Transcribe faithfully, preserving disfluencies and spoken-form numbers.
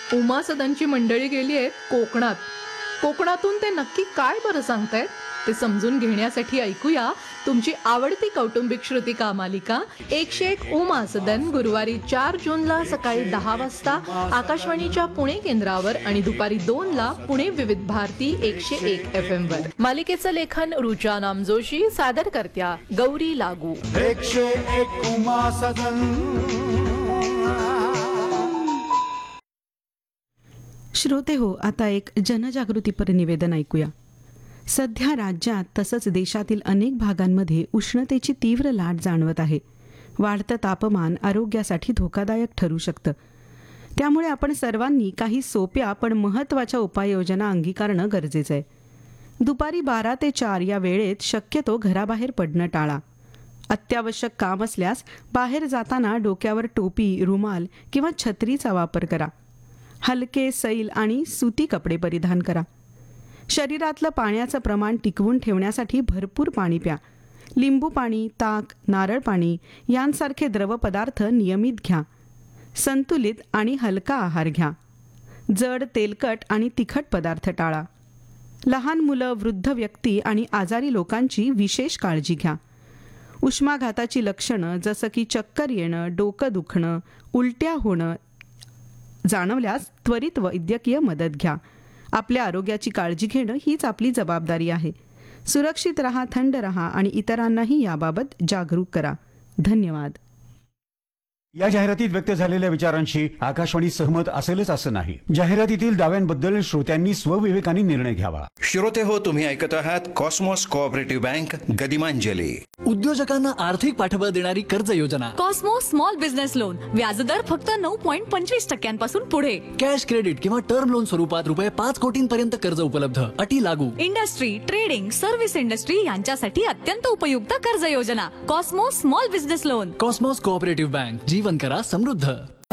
उमा सदनची मंडळी गेली आहेत कोकणात. कोकणातून ते नक्की काय बरं सांगतायत ते समजून घेण्यासाठी ऐकूया तुमची आवडती कौटुंबिक श्रुतिका मालिका एकशे एक उमा सदन, गुरुवारी चार जूनला सकाळी दहा वाजता आकाशवाणीच्या पुणे केंद्रावर आणि दुपारी दोन ला पुणे विविध भारती एकशे एक एफ एम वर. मालिकेचं लेखन रुचा नामजोशी, सादर करत्या गौरी लागू. एकशे एक उमा सदन. श्रोते हो, आता एक जनजागृतीपर निवेदन ऐकूया. सध्या राज्यात तसंच देशातील अनेक भागांमध्ये उष्णतेची तीव्र लाट जाणवत आहे. वाढतं तापमान आरोग्यासाठी धोकादायक ठरू शकतं. त्यामुळे आपण सर्वांनी काही सोप्या पण महत्त्वाच्या उपाययोजना अंगीकारणं गरजेचं आहे. दुपारी बारा ते चार या वेळेत शक्यतो घराबाहेर पडणं टाळा. अत्यावश्यक काम असल्यास बाहेर जाताना डोक्यावर टोपी, रुमाल किंवा छत्रीचा वापर करा. हलके, सैल आणि सुती कपडे परिधान करा. शरीरातलं पाण्याचं प्रमाण टिकवून ठेवण्यासाठी भरपूर पाणी प्या. लिंबू पाणी, ताक, नारळ पाणी यांसारखे द्रवपदार्थ नियमित घ्या. संतुलित आणि हलका आहार घ्या. जड, तेलकट आणि तिखट पदार्थ टाळा. लहान मुलं, वृद्ध व्यक्ती आणि आजारी लोकांची विशेष काळजी घ्या. उष्माघाताची लक्षणं जसं की चक्कर येणं, डोकं दुखणं, उलट्या होणं जाणवल्यास त्वरित वैद्यकीय मदत घ्या. आपल्या आरोग्याची काळजी घेणं हीच आपली जबाबदारी आहे. सुरक्षित रहा, थंड रहा आणि इतरांनाही याबाबत जागरूक करा. धन्यवाद. या जाहिरातीत व्यक्त झालेल्या विचारांशी आकाशवाणी सहमत असेलच असं नाही. जाहिरातीतील दाव्यांबद्दल श्रोत्यांनी स्वविवेकाने निर्णय घ्यावा. श्रोते हो, तुम्ही ऐकत आहात कॉस्मॉस कोऑपरेटिव्ह बँक गदिमांजली. उद्योजकांना आर्थिक पाठबळ देणारी कर्ज योजना कॉस्मोस स्मॉल बिझनेस लोन, व्याजदर फक्त नऊ पॉईंट पंचवीस टक्क्यांपासून पुढे. कॅश क्रेडिट किंवा टर्म लोन स्वरूपात रुपये पाच कोटींपर्यंत कर्ज उपलब्ध. अटी लागू. इंडस्ट्री, ट्रेडिंग, सर्व्हिस इंडस्ट्री यांच्यासाठी अत्यंत उपयुक्त कर्ज योजना Cosmos small business loan. Cosmos cooperative bank, जीवन करा समृद्ध.